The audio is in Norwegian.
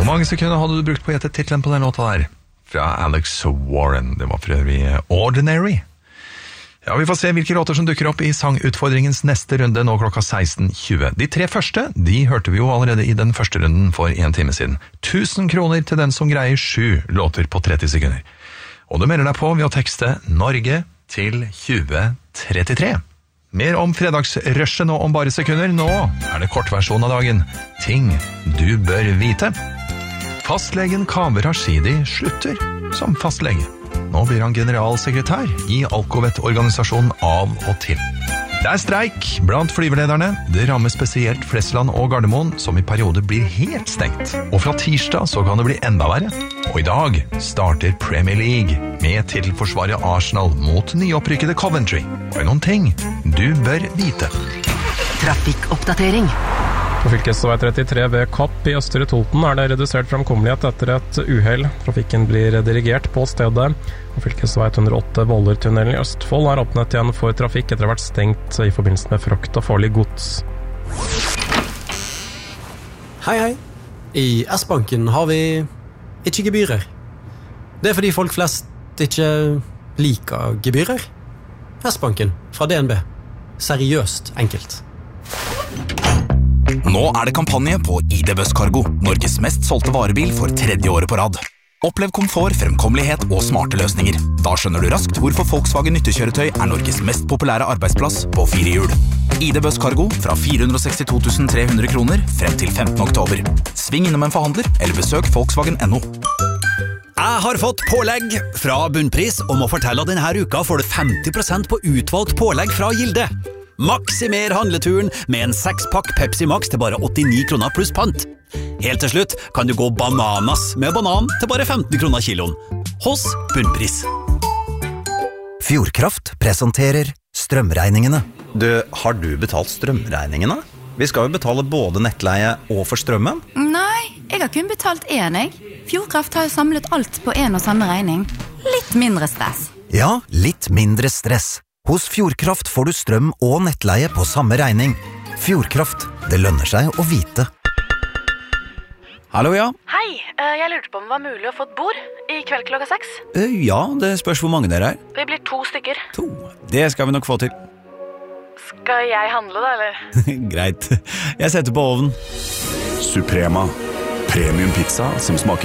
Hvor mange sekunder hadde du brukt på å gjette titlen på den låta der? Fra Alex Warren. Det var for øvrig Ordinary. Ja, vi får se hvilke låter som dukker opp i sangutfordringens neste runde nå klokka 16:20. De 3 første, de hørte vi jo allerede i den første runden for 1 time siden. 1000 kroner til den som greier 7 låter på 30 sekunder. Og du melder deg på ved å tekste Norge til 2033. Mer om fredagsrushet nå om bare sekunder. Nå det kortversjon av dagen. Ting du bør vite. Fastlegen Kaveh Rashidi slutter som fastlege. Nå blir han generalsekretær i Alcovet-organisasjonen av og til. Det streik blant flyvelederne. Det rammer spesielt Flesland og Gardermoen, som i perioder blir helt stengt. Og fra tirsdag så kan det bli enda verre. Og i dag starter Premier League med titelforsvaret Arsenal mot nyopprykkede Coventry. Og noen ting du bør vite. Trafikkoppdatering. På fylkesvei 33 ved Kapp i Østre Toten det redusert fremkommelighet etter et uhell. Trafikken blir dirigert på stedet. Og fylkesvei 108 Vollertunnelen i Østfold åpnet igjen for trafikk etter å ha vært stengt i forbindelse med frakt og farlig gods. Hei. I S-banken har vi ikke gebyrer. Det fordi folk flest ikke liker gebyrer. S-banken fra DNB. Seriøst enkelt. Nå det kampanje på ID Buss Cargo, Norges mest solgte varebil for 3. året på rad. Opplev komfort, fremkommelighet og smarte løsninger. Da skjønner du raskt hvorfor Volkswagen nyttekjøretøy Norges mest populære arbeidsplass på 4 hjul. ID Buss Cargo fra 462 300 kroner frem til 15. oktober. Sving innom en forhandler eller besøk Volkswagen.no. Jeg har fått pålegg fra Bunnpris og må fortelle at denne uka får du 50% på utvalgt pålegg fra Gilde. Maksimer handleturen med en 6-pakk Pepsi Max til bare 89 kroner pluss pant. Helt til slutt kan du gå bananas med banan til bare 15 kroner kiloen. Hos Bunnpris. Fjordkraft presenterer strømregningene. Har du betalt strømregningene? Vi skal jo betale både nettleie og for strømmen. Nei, jeg har kun betalt én, jeg. Fjordkraft har jo samlet alt på en og samme regning. Litt mindre stress. Ja, litt mindre stress. Hos Fjordkraft får du strøm og nettleie på samme regning. Fjordkraft, det lønner seg å vite. Hallo, ja. Hei, jeg lurte på om det var mulig å få et bord i kveld klokka 6. Ja, det spørs hvor mange dere Vi blir 2 stykker. 2, det skal vi nok få til. Skal jeg handle da, eller? Greit, jeg setter på ovnen. Suprema, premium pizza som smaker